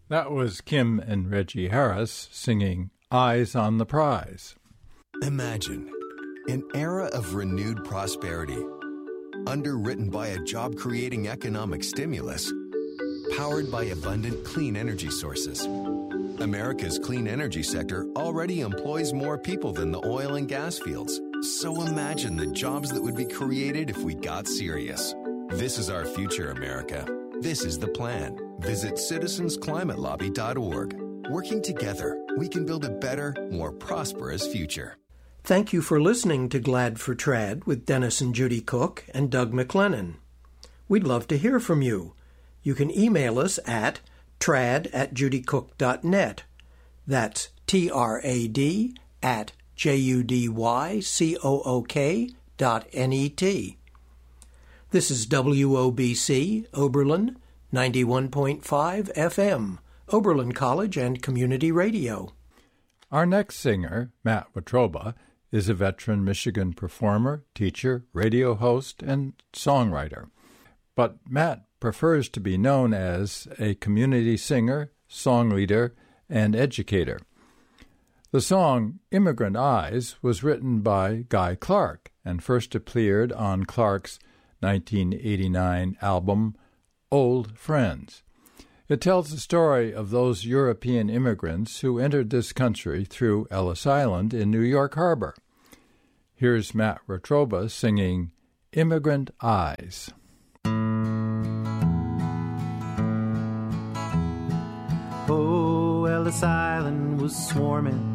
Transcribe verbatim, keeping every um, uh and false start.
That was Kim and Reggie Harris singing Eyes on the Prize. Imagine an era of renewed prosperity, underwritten by a job-creating economic stimulus, powered by abundant clean energy sources. America's clean energy sector already employs more people than the oil and gas fields. So imagine the jobs that would be created if we got serious. This is our future, America. This is the plan. Visit citizens climate lobby dot org. Working together, we can build a better, more prosperous future. Thank you for listening to Glad for Trad with Dennis and Judy Cook and Doug McLennan. We'd love to hear from you. You can email us at trad at judycook dot net. That's T R A D at J U D Y C O O K dot N E T. This is W O B C, Oberlin, ninety-one point five F M, Oberlin College and Community Radio. Our next singer, Matt Wetruba, is a veteran Michigan performer, teacher, radio host, and songwriter. But Matt prefers to be known as a community singer, song leader, and educator. The song Immigrant Eyes was written by Guy Clark and first appeared on Clark's nineteen eighty-nine album Old Friends. It tells the story of those European immigrants who entered this country through Ellis Island in New York Harbor. Here's Matt Wetruba singing Immigrant Eyes. Oh, Ellis Island was swarming